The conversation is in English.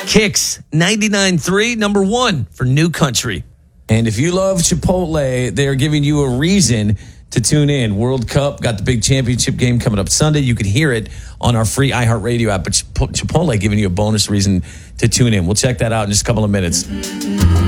Kicks 99.3, number one for New Country. And if you love Chipotle, they're giving you a reason to tune in. World Cup, got the big championship game coming up Sunday. You can hear it on our free iHeartRadio app. But Chipotle giving you a bonus reason to tune in. We'll check that out in just a couple of minutes.